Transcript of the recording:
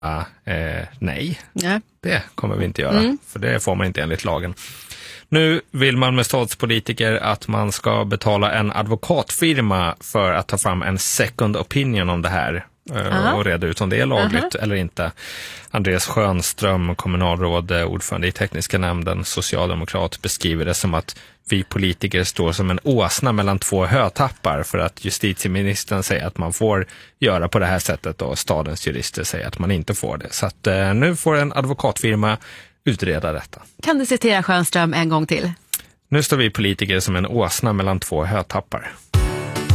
nej, det kommer vi inte göra, för det får man inte enligt lagen. Nu vill man med stadspolitiker att man ska betala en advokatfirma för att ta fram en second opinion om det här och reda ut om det är lagligt eller inte. Andreas Schönström, kommunalråd, ordförande i tekniska nämnden, socialdemokrat, beskriver det som att vi politiker står som en åsna mellan två hötappar för att justitieministern säger att man får göra på det här sättet och stadens jurister säger att man inte får det. Så att nu får en advokatfirma utreda detta. Kan du citera Schönström en gång till? Nu står vi politiker som en åsna mellan två hötappar.